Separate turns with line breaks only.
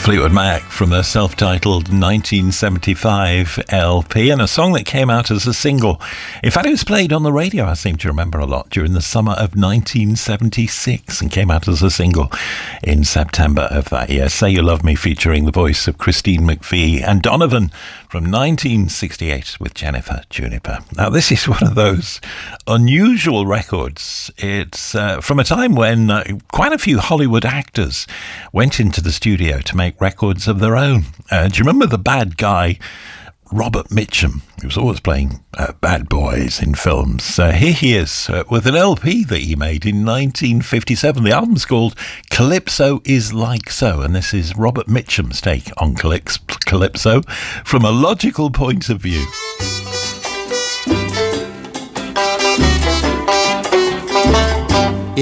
Fleetwood Mac from a self-titled 1975 LP, and a song that came out as a single. In fact, it was played on the radio, I seem to remember, a lot during the summer of 1976 and came out as a single in September of that year. Say You Love Me, featuring the voice of Christine McVie, and Donovan from 1968 with Jennifer Juniper. Now, this is one of those unusual records. It's from a time when quite a few Hollywood actors went into the studio to make records of their own. Do you remember the bad guy Robert Mitchum? He was always playing bad boys in films. Here he is with an LP that he made in 1957. The album's called Calypso Is Like So, and this is Robert Mitchum's take on Calypso from a logical point of view.